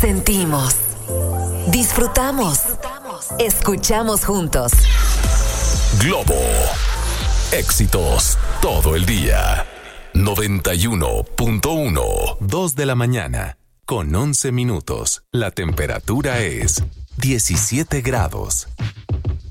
Sentimos, disfrutamos, escuchamos juntos. Globo. Éxitos todo el día. 91.1. 2 de la mañana, con 11 minutos. La temperatura es 17 grados.